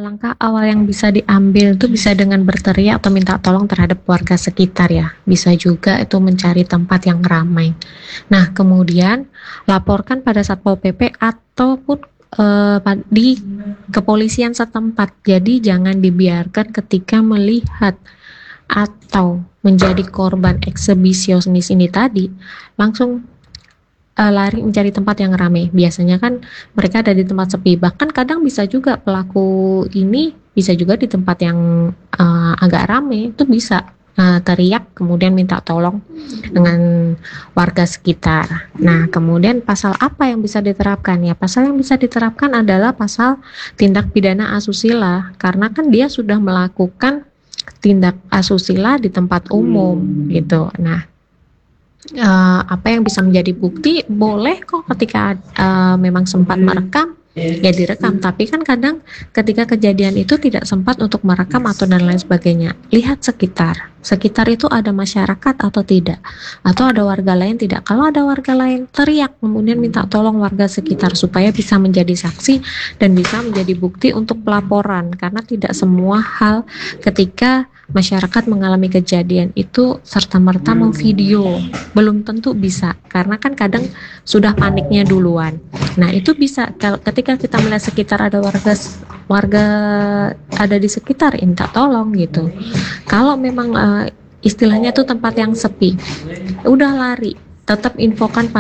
langkah awal yang bisa diambil itu bisa dengan berteriak atau minta tolong terhadap warga sekitar ya. Bisa juga itu mencari tempat yang ramai. Nah, kemudian laporkan pada Satpol PP ataupun di kepolisian setempat. Jadi jangan dibiarkan ketika melihat atau menjadi korban eksibisionis ini tadi langsung lari mencari tempat yang ramai. Biasanya kan mereka ada di tempat sepi. Bahkan kadang bisa juga pelaku ini bisa juga di tempat yang agak ramai. Itu bisa teriak kemudian minta tolong dengan warga sekitar. Nah, kemudian pasal apa yang bisa diterapkan? Ya, pasal yang bisa diterapkan adalah pasal tindak pidana asusila karena kan dia sudah melakukan tindak asusila di tempat umum gitu. Nah, apa yang bisa menjadi bukti boleh kok ketika memang sempat merekam ya direkam, tapi kan kadang ketika kejadian itu tidak sempat untuk merekam atau dan lain sebagainya. Lihat sekitar itu ada masyarakat atau tidak, atau ada warga lain tidak. Kalau ada warga lain teriak kemudian minta tolong warga sekitar supaya bisa menjadi saksi dan bisa menjadi bukti untuk pelaporan, karena tidak semua hal ketika masyarakat mengalami kejadian itu serta-merta memvideo, belum tentu bisa, karena kan kadang sudah paniknya duluan. Nah, itu bisa ketika kita melihat sekitar ada warga ada di sekitar, minta tolong gitu. Kalau memang istilahnya tuh tempat yang sepi, udah lari, tetap infokan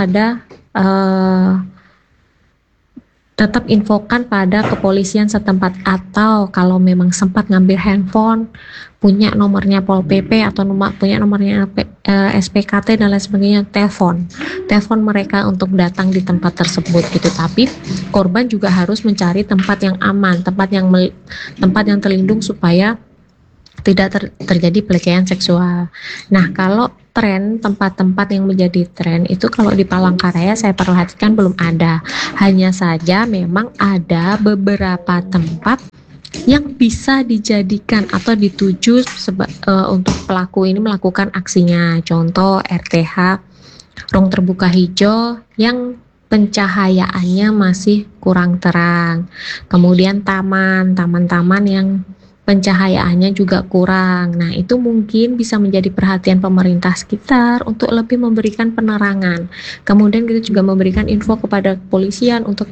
pada kepolisian setempat, atau kalau memang sempat ngambil handphone, punya nomornya Pol PP atau punya nomornya SPKT dan lain sebagainya, telepon mereka untuk datang di tempat tersebut gitu. Tapi korban juga harus mencari tempat yang aman, tempat yang terlindung supaya tidak terjadi pelecehan seksual. Nah, kalau tren tempat-tempat yang menjadi tren itu kalau di Palangkaraya saya perhatikan belum ada. Hanya saja memang ada beberapa tempat yang bisa dijadikan atau dituju untuk pelaku ini melakukan aksinya. Contoh RTH, ruang terbuka hijau yang pencahayaannya masih kurang terang. Kemudian taman-taman yang pencahayaannya juga kurang. Nah, itu mungkin bisa menjadi perhatian pemerintah sekitar untuk lebih memberikan penerangan. Kemudian kita juga memberikan info kepada kepolisian untuk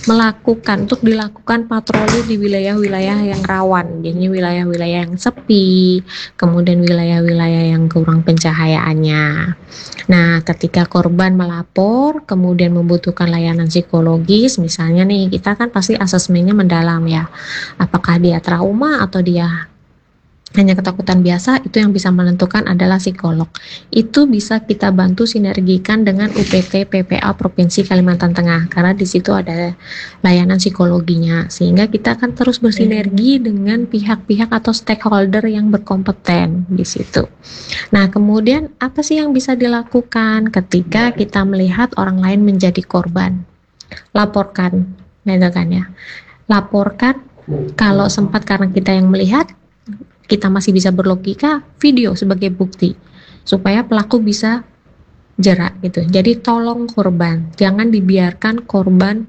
dilakukan patroli di wilayah-wilayah yang rawan. Jadi wilayah-wilayah yang sepi, kemudian wilayah-wilayah yang kurang pencahayaannya. Nah, ketika korban melapor, kemudian membutuhkan layanan psikologis, misalnya nih, kita kan pasti asesmennya mendalam ya. Apakah dia trauma atau dia hanya ketakutan biasa, itu yang bisa menentukan adalah psikolog. Itu bisa kita bantu sinergikan dengan UPT PPA Provinsi Kalimantan Tengah, karena di situ ada layanan psikologinya, sehingga kita akan terus bersinergi dengan pihak-pihak atau stakeholder yang berkompeten di situ. Nah, kemudian apa sih yang bisa dilakukan ketika kita melihat orang lain menjadi korban? Laporkan, gitu kan ya. Laporkan, kalau sempat karena kita yang melihat, kita masih bisa berlogika, video sebagai bukti supaya pelaku bisa jerak gitu. Jadi tolong korban, jangan dibiarkan korban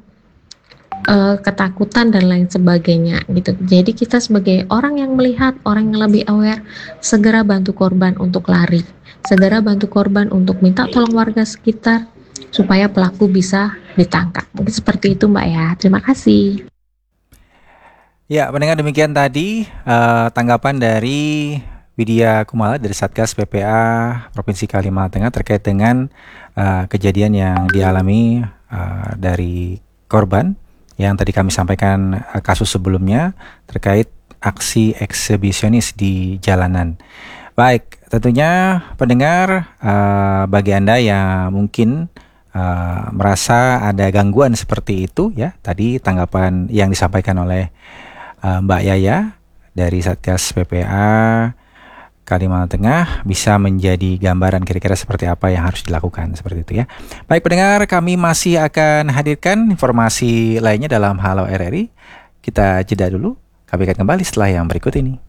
ketakutan dan lain sebagainya gitu. Jadi kita sebagai orang yang melihat, orang yang lebih aware, segera bantu korban untuk lari, segera bantu korban untuk minta tolong warga sekitar supaya pelaku bisa ditangkap. Mungkin seperti itu Mbak ya. Terima kasih. Ya, mendengar demikian tadi tanggapan dari Widya Kumala dari Satgas PPA Provinsi Kalimantan Tengah terkait dengan kejadian yang dialami dari korban yang tadi kami sampaikan kasus sebelumnya terkait aksi eksibisionis di jalanan. Baik, tentunya pendengar, bagi Anda yang mungkin merasa ada gangguan seperti itu ya, tadi tanggapan yang disampaikan oleh Mbak Yaya dari Satgas PPA Kalimantan Tengah bisa menjadi gambaran kira-kira seperti apa yang harus dilakukan, seperti itu ya. Baik pendengar, kami masih akan hadirkan informasi lainnya dalam Halo RRI. Kita jeda dulu, kami akan kembali setelah yang berikut ini.